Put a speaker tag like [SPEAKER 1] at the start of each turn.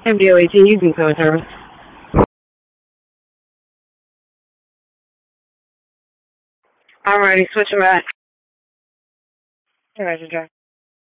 [SPEAKER 1] MDO18 using phone service. I'm ready. Switch him back. Roger, Jack.